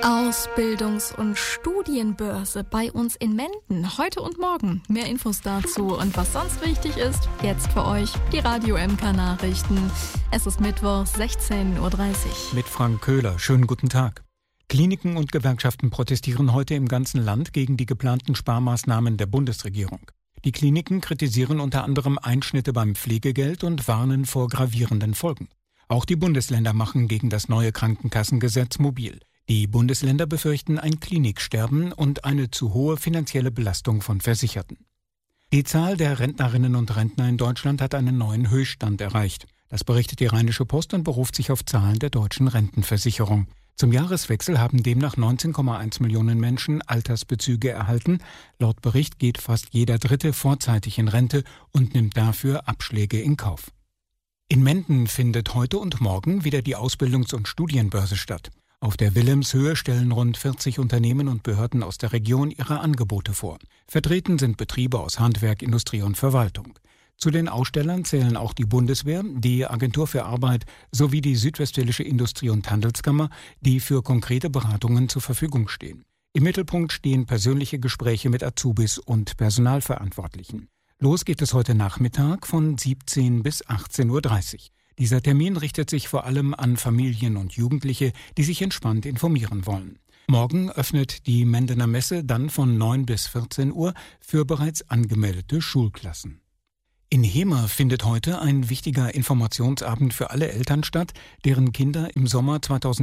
Ausbildungs- und Studienbörse bei uns in Menden. Heute und morgen. Mehr Infos dazu und was sonst wichtig ist, jetzt für euch die Radio MK Nachrichten. Es ist Mittwoch, 16:30 Uhr. Mit Frank Köhler. Schönen guten Tag. Kliniken und Gewerkschaften protestieren heute im ganzen Land gegen die geplanten Sparmaßnahmen der Bundesregierung. Die Kliniken kritisieren unter anderem Einschnitte beim Pflegegeld und warnen vor gravierenden Folgen. Auch die Bundesländer machen gegen das neue Krankenkassengesetz mobil. Die Bundesländer befürchten ein Kliniksterben und eine zu hohe finanzielle Belastung von Versicherten. Die Zahl der Rentnerinnen und Rentner in Deutschland hat einen neuen Höchststand erreicht. Das berichtet die Rheinische Post und beruft sich auf Zahlen der deutschen Rentenversicherung. Zum Jahreswechsel haben demnach 19,1 Millionen Menschen Altersbezüge erhalten. Laut Bericht geht fast jeder Dritte vorzeitig in Rente und nimmt dafür Abschläge in Kauf. In Menden findet heute und morgen wieder die Ausbildungs- und Studienbörse statt. Auf der Wilhelmshöhe stellen rund 40 Unternehmen und Behörden aus der Region ihre Angebote vor. Vertreten sind Betriebe aus Handwerk, Industrie und Verwaltung. Zu den Ausstellern zählen auch die Bundeswehr, die Agentur für Arbeit sowie die Südwestfälische Industrie- und Handelskammer, die für konkrete Beratungen zur Verfügung stehen. Im Mittelpunkt stehen persönliche Gespräche mit Azubis und Personalverantwortlichen. Los geht es heute Nachmittag von 17 bis 18:30 Uhr. Dieser Termin richtet sich vor allem an Familien und Jugendliche, die sich entspannt informieren wollen. Morgen öffnet die Mendener Messe dann von 9 bis 14 Uhr für bereits angemeldete Schulklassen. In Hemer findet heute ein wichtiger Informationsabend für alle Eltern statt, deren Kinder im Sommer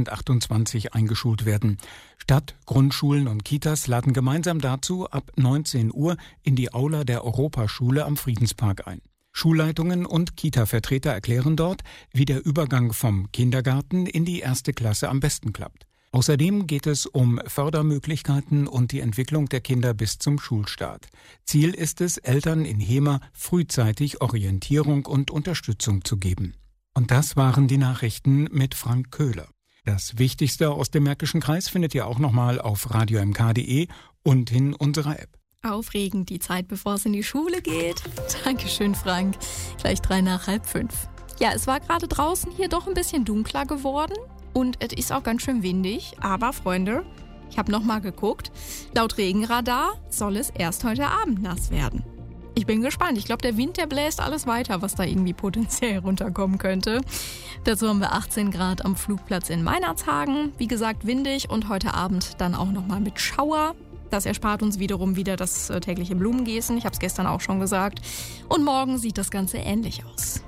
2028 eingeschult werden. Stadt, Grundschulen und Kitas laden gemeinsam dazu ab 19 Uhr in die Aula der Europaschule am Friedenspark ein. Schulleitungen und Kita-Vertreter erklären dort, wie der Übergang vom Kindergarten in die erste Klasse am besten klappt. Außerdem geht es um Fördermöglichkeiten und die Entwicklung der Kinder bis zum Schulstart. Ziel ist es, Eltern in Hemer frühzeitig Orientierung und Unterstützung zu geben. Und das waren die Nachrichten mit Frank Köhler. Das Wichtigste aus dem Märkischen Kreis findet ihr auch nochmal auf radiomk.de und in unserer App. Aufregend, die Zeit, bevor es in die Schule geht. Dankeschön, Frank. Gleich 4:45. Ja, es war gerade draußen hier doch ein bisschen dunkler geworden und es ist auch ganz schön windig. Aber, Freunde, ich habe nochmal geguckt. Laut Regenradar soll es erst heute Abend nass werden. Ich bin gespannt. Ich glaube, der Wind, der bläst alles weiter, was da irgendwie potenziell runterkommen könnte. Dazu haben wir 18 Grad am Flugplatz in Meinerzhagen. Wie gesagt, windig und heute Abend dann auch nochmal mit Schauer. Das erspart uns wiederum wieder das tägliche Blumengießen. Ich habe es gestern auch schon gesagt. Und morgen sieht das Ganze ähnlich aus.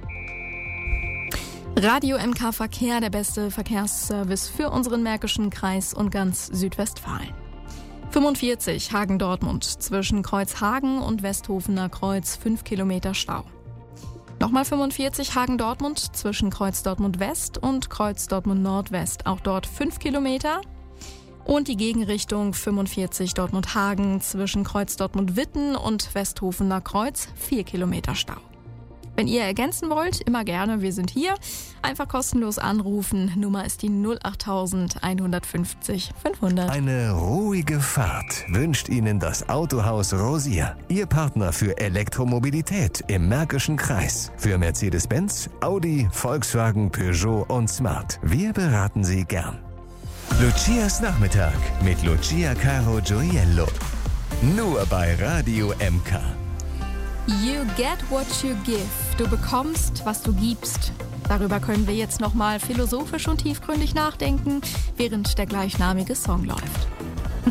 Radio MK Verkehr, der beste Verkehrsservice für unseren Märkischen Kreis und ganz Südwestfalen. 45 Hagen-Dortmund zwischen Kreuzhagen und Westhofener Kreuz 5 Kilometer Stau. Nochmal 45 Hagen-Dortmund zwischen Kreuz Dortmund West und Kreuz Dortmund Nordwest. Auch dort 5 Kilometer. Und die Gegenrichtung 45 Dortmund-Hagen zwischen Kreuz Dortmund-Witten und Westhofener Kreuz 4 Kilometer Stau. Wenn ihr ergänzen wollt, immer gerne, wir sind hier. Einfach kostenlos anrufen. Nummer ist die 08000 150 500. Eine ruhige Fahrt wünscht Ihnen das Autohaus Rosier. Ihr Partner für Elektromobilität im Märkischen Kreis. Für Mercedes-Benz, Audi, Volkswagen, Peugeot und Smart. Wir beraten Sie gern. Lucias Nachmittag mit Lucia Caro Gioiello. Nur bei Radio MK. You get what you give. Du bekommst, was du gibst. Darüber können wir jetzt nochmal philosophisch und tiefgründig nachdenken, während der gleichnamige Song läuft.